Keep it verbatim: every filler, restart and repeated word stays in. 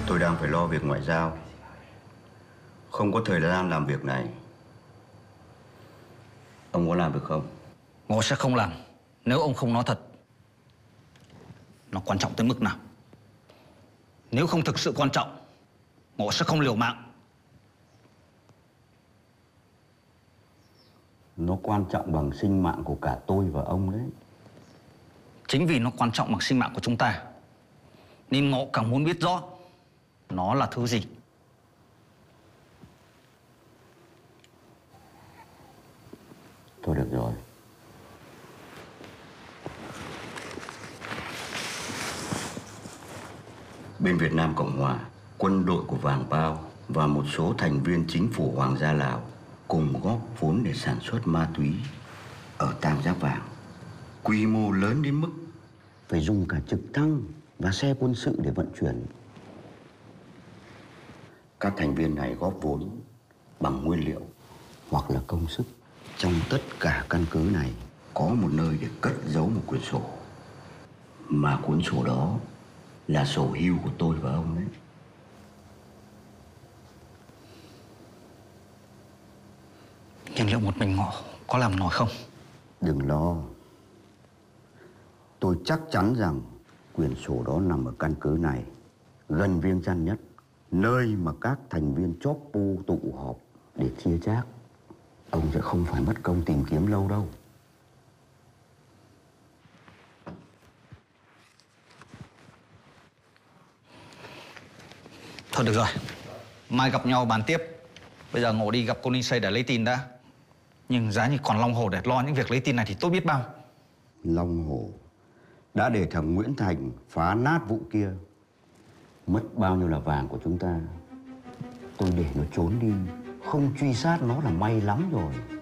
Tôi đang phải lo việc ngoại giao, không có thời gian làm việc này. Ông có làm được không? Ngộ sẽ không làm nếu ông không nói thật. Nó quan trọng tới mức nào? Nếu không thực sự quan trọng, Ngộ sẽ không liều mạng. Nó quan trọng bằng sinh mạng của cả tôi và ông đấy. Chính vì nó quan trọng bằng sinh mạng của chúng ta, nên Ngộ càng muốn biết rõ nó là thứ gì. Thôi được rồi. Bên Việt Nam Cộng Hòa, quân đội của Vàng Bao và một số thành viên chính phủ Hoàng gia Lào cùng góp vốn để sản xuất ma túy ở Tam Giác Vàng. Quy mô lớn đến mức phải dùng cả trực thăng và xe quân sự để vận chuyển. Các thành viên này góp vốn bằng nguyên liệu hoặc là công sức. Trong tất cả căn cứ này có một nơi để cất giấu một quyển sổ, mà cuốn sổ đó là sổ hưu của tôi và ông đấy. Nhưng liệu một mình Ngộ có làm nổi không? Đừng lo. Tôi chắc chắn rằng quyển sổ đó nằm ở căn cứ này, gần Viêng Chăn nhất, nơi mà các thành viên chóp bu tụ họp để chia chác. Ông sẽ không phải mất công tìm kiếm lâu đâu. Thôi được rồi, mai gặp nhau bàn tiếp. Bây giờ Ngộ đi gặp cô Ninh Xây để lấy tin đã. Nhưng giá như còn Long Hồ để lo những việc lấy tin này thì tốt biết bao. Long Hồ đã để thằng Nguyễn Thành phá nát vụ kia. Mất bao nhiêu là vàng của chúng ta. Tôi để nó trốn đi, không truy sát nó là may lắm rồi.